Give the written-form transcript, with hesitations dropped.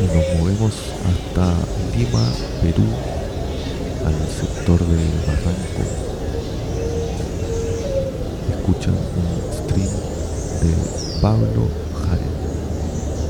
y nos movemos hasta Lima, Perú, al sector de Barranco. Escuchan un stream de Pablo